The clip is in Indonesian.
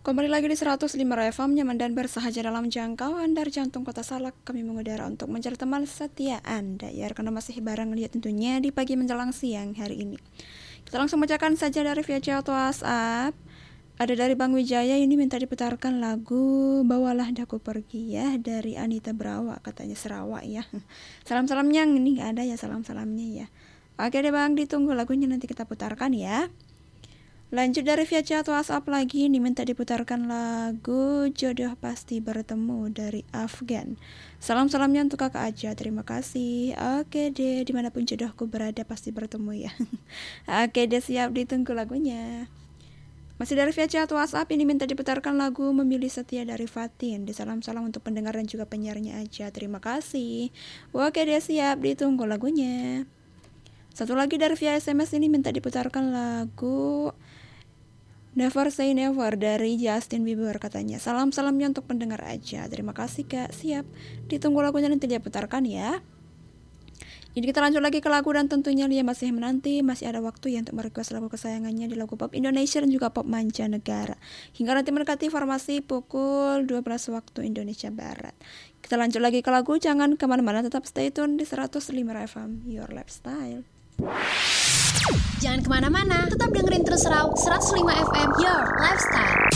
Kembali lagi di 105 FM, nyaman dan bersahaja dalam jangkauan dari jantung kota Salak. Kami mengudara untuk mencari teman setia Anda, ya, karena masih bareng dia tentunya di pagi menjelang siang hari ini. Kita langsung bacakan saja dari via chat atau WhatsApp. Ada dari Bang Wijaya, ini minta diputarkan lagu Bawalah Daku Pergi ya, dari Anita Brawa, katanya Sarawak ya. Salam-salamnya ini gak ada ya, salam-salamnya ya. Oke deh Bang, ditunggu lagunya, nanti kita putarkan ya. Lanjut dari via chat WhatsApp lagi, diminta diputarkan lagu Jodoh Pasti Bertemu dari Afgan. Salam-salamnya untuk kakak aja, terima kasih. Oke deh, dimanapun jodohku berada pasti bertemu ya. Oke deh, siap, ditunggu lagunya. Masih dari via chat WhatsApp, ini minta diputarkan lagu Memilih Setia dari Fatin. Salam-salam untuk pendengar dan juga penyiarnya aja, terima kasih. Oke deh, siap, ditunggu lagunya. Satu lagi dari via SMS, ini minta diputarkan lagu Never Say Never dari Justin Bieber, katanya. Salam-salamnya untuk pendengar aja, terima kasih kak, siap, ditunggu lagunya, nanti dia putarkan ya. Jadi kita lanjut lagi ke lagu, dan tentunya dia masih menanti, masih ada waktu ya untuk merequest lagu kesayangannya di lagu pop Indonesia dan juga pop mancanegara hingga nanti mendekati formasi pukul 12 waktu Indonesia Barat. Kita lanjut lagi ke lagu, jangan kemana-mana, tetap stay tune di 105 FM Your Lifestyle. Jangan kemana-mana, tetap dengerin terus 105 FM Your Lifestyle.